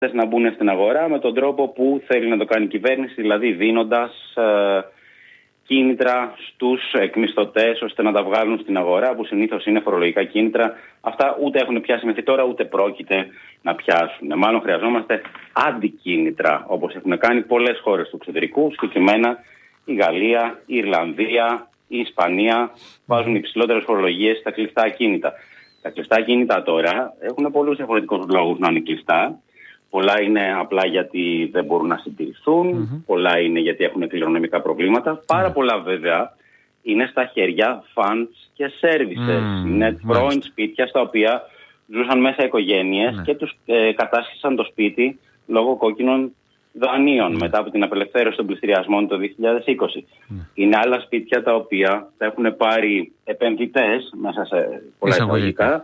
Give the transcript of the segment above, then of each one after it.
να μπουν στην αγορά με τον τρόπο που θέλει να το κάνει η κυβέρνηση, δηλαδή δίνοντας κίνητρα στους εκμισθωτές ώστε να τα βγάλουν στην αγορά, που συνήθως είναι φορολογικά κίνητρα. Αυτά ούτε έχουν πιάσει μέχρι τώρα, ούτε πρόκειται να πιάσουν. Μάλλον χρειαζόμαστε αντικίνητρα, όπως έχουν κάνει πολλές χώρες του εξωτερικού, συγκεκριμένα η Γαλλία, η Ιρλανδία, η Ισπανία, βάζουν υψηλότερες φορολογίες στα κλειστά ακίνητα. Τα κλειστά ακίνητα τώρα έχουν πολλούς διαφορετικούς λόγους να είναι κλειστά. Πολλά είναι απλά γιατί δεν μπορούν να συντηρηθούν, πολλά είναι γιατί έχουν κληρονομικά προβλήματα. Πάρα πολλά βέβαια είναι στα χέρια funds και services. Είναι πρώην σπίτια στα οποία ζούσαν μέσα οικογένειες και τους κατάσχεσαν το σπίτι λόγω κόκκινων δανείων μετά από την απελευθέρωση των πληστηριασμών το 2020. Είναι άλλα σπίτια τα οποία τα έχουν πάρει επενδυτές μέσα σε πολλά εισαγωγικά.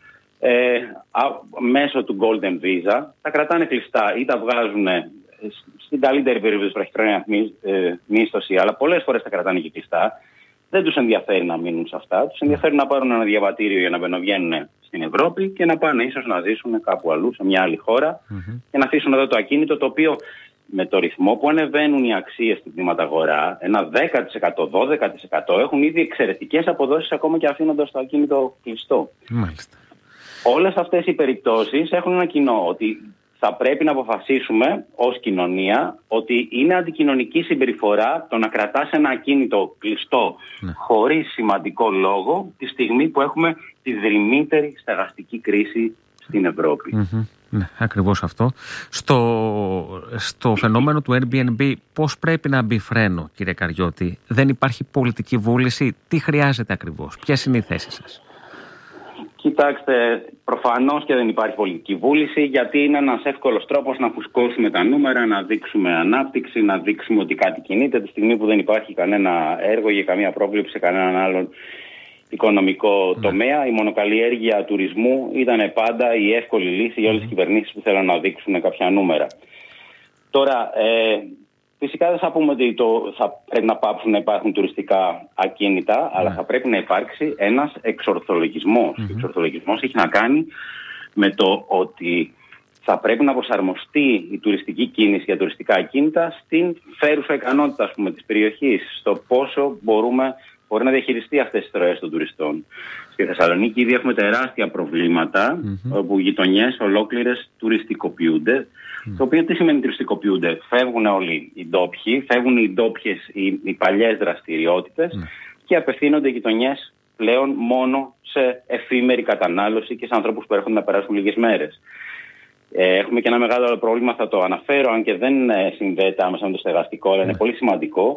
Μέσω του Golden Visa, τα κρατάνε κλειστά ή τα βγάζουν στην καλύτερη περίπτωση βραχυχρόνια μίσθωση, αλλά πολλές φορές τα κρατάνε και κλειστά. Δεν τους ενδιαφέρει να μείνουν σε αυτά. Τους ενδιαφέρει να πάρουν ένα διαβατήριο για να μπαινοβγαίνουν στην Ευρώπη και να πάνε ίσως να ζήσουν κάπου αλλού, σε μια άλλη χώρα και να αφήσουν εδώ το ακίνητο, το οποίο με το ρυθμό που ανεβαίνουν οι αξίες στην κτηματαγορά, ένα 10%, 12% έχουν ήδη εξαιρετικές αποδόσεις ακόμα και αφήνοντας το ακίνητο κλειστό. Μάλιστα. Όλες αυτές οι περιπτώσεις έχουν ένα κοινό, ότι θα πρέπει να αποφασίσουμε ως κοινωνία ότι είναι αντικοινωνική συμπεριφορά το να κρατάς ένα ακίνητο κλειστό χωρίς σημαντικό λόγο τη στιγμή που έχουμε τη δρυμύτερη στεγαστική κρίση στην Ευρώπη. Ναι, ακριβώς αυτό. Στο φαινόμενο του Airbnb πώς πρέπει να μπει φρένο, κύριε Καριώτη? Δεν υπάρχει πολιτική βούληση? Τι χρειάζεται ακριβώς? Ποιες είναι οι θέσεις σας? Κοιτάξτε, προφανώς και δεν υπάρχει πολιτική βούληση, γιατί είναι ένας εύκολος τρόπος να φουσκώσουμε τα νούμερα, να δείξουμε ανάπτυξη, να δείξουμε ότι κάτι κινείται τη στιγμή που δεν υπάρχει κανένα έργο για καμία πρόβλεψη σε κανέναν άλλον οικονομικό τομέα. Η μονοκαλλιέργεια τουρισμού ήταν πάντα η εύκολη λύση για όλες τις κυβερνήσεις που θέλουν να δείξουν κάποια νούμερα. Τώρα, φυσικά δεν θα πούμε ότι θα πρέπει να πάψουν να υπάρχουν τουριστικά ακίνητα, αλλά θα πρέπει να υπάρξει ένας εξορθολογισμός. Ο εξορθολογισμός έχει να κάνει με το ότι θα πρέπει να προσαρμοστεί η τουριστική κίνηση για τουριστικά ακίνητα στην φέρουσα ικανότητα, ας πούμε, της περιοχής, στο πόσο μπορεί να διαχειριστεί αυτές τις ροές των τουριστών. Στη Θεσσαλονίκη ήδη έχουμε τεράστια προβλήματα, όπου γειτονιές ολόκληρες τουριστικοποιούνται. Το οποίο τι σημαίνει τουριστικοποιούνται? Φεύγουν όλοι οι ντόπιοι, φεύγουν οι ντόπιες, οι παλιές δραστηριότητες και απευθύνονται οι γειτονιές πλέον μόνο σε εφήμερη κατανάλωση και σε ανθρώπους που έρχονται να περάσουν λίγες μέρες. Έχουμε και ένα μεγάλο άλλο πρόβλημα, θα το αναφέρω, αν και δεν συνδέεται άμεσα με το στεγαστικό, αλλά είναι πολύ σημαντικό.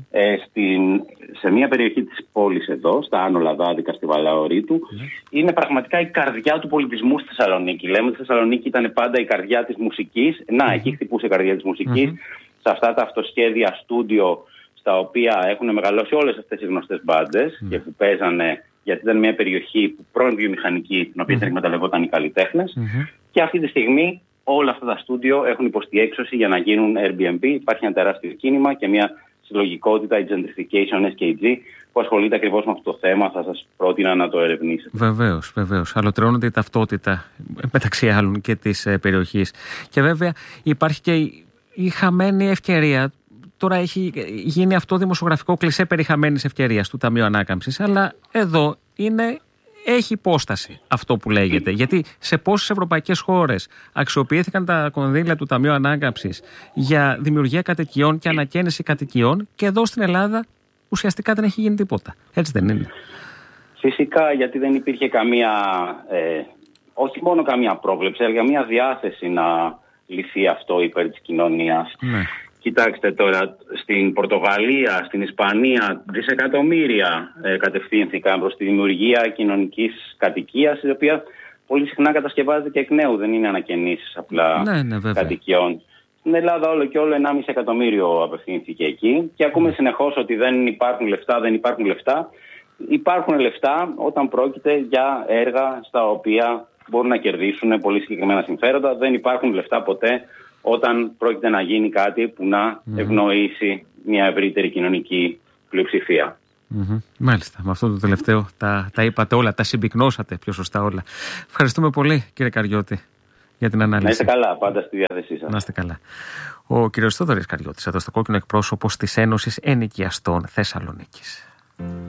Σε μια περιοχή της πόλης εδώ, στα Άνω Λαδάδικα, στη Βαλαωρίτου, είναι πραγματικά η καρδιά του πολιτισμού στη Θεσσαλονίκη. Λέμε ότι η Θεσσαλονίκη ήταν πάντα η καρδιά της μουσικής. Εκεί χτυπούσε η καρδιά της μουσικής. Σε αυτά τα αυτοσχέδια στούντιο, στα οποία έχουν μεγαλώσει όλες αυτές οι γνωστές μπάντες και που παίζανε, γιατί ήταν μια περιοχή που πρώην βιομηχανική, την οποία εκμεταλλευόταν οι καλλιτέχνες. Και αυτή τη στιγμή όλα αυτά τα στούντιο έχουν υποστεί έξωση για να γίνουν Airbnb. Υπάρχει ένα τεράστιο κίνημα και μια συλλογικότητα, η Gentrification SKG, που ασχολείται ακριβώς με αυτό το θέμα. Θα σας πρότεινα να το ερευνήσετε. Βεβαίως, βεβαίως. Αλωτριώνονται η ταυτότητα μεταξύ άλλων και της περιοχής. Και βέβαια υπάρχει και η χαμένη ευκαιρία. Τώρα έχει γίνει αυτό δημοσιογραφικό κλισέ περί χαμένης ευκαιρίας του Ταμείου Ανάκαμψης, αλλά εδώ έχει υπόσταση αυτό που λέγεται. Γιατί σε πόσες ευρωπαϊκές χώρες αξιοποιήθηκαν τα κονδύλια του Ταμείου Ανάκαμψης για δημιουργία κατοικιών και ανακαίνιση κατοικιών, και εδώ στην Ελλάδα ουσιαστικά δεν έχει γίνει τίποτα. Έτσι δεν είναι? Φυσικά, γιατί δεν υπήρχε καμία, όχι μόνο καμία πρόβλεψη, αλλά καμία διάθεση να λυθεί αυτό υπέρ της κοινωνίας. Κοιτάξτε τώρα, στην Πορτογαλία, στην Ισπανία, δισεκατομμύρια κατευθύνθηκαν προς τη δημιουργία κοινωνικής κατοικίας, η οποία πολύ συχνά κατασκευάζεται και εκ νέου, δεν είναι ανακαινήσεις απλά κατοικιών. Στην Ελλάδα όλο και όλο 1,5 εκατομμύριο απευθύνθηκε εκεί και ακούμε συνεχώς ότι δεν υπάρχουν λεφτά, δεν υπάρχουν λεφτά. Υπάρχουν λεφτά όταν πρόκειται για έργα στα οποία μπορούν να κερδίσουν πολύ συγκεκριμένα συμφέροντα. Δεν υπάρχουν λεφτά ποτέ όταν πρόκειται να γίνει κάτι που να ευνοήσει μια ευρύτερη κοινωνική πλειοψηφία. Μάλιστα. Με αυτό το τελευταίο τα είπατε όλα, τα συμπυκνώσατε πιο σωστά όλα. Ευχαριστούμε πολύ, κύριε Καριώτη, για την ανάλυση. Να είστε καλά, πάντα στη διάθεσή σας. Να είστε καλά. Ο κ. Θοδωρής Καριώτης, εδώ στο Κόκκινο, εκπρόσωπος της Ένωσης Ενοικιαστών Θεσσαλονίκης.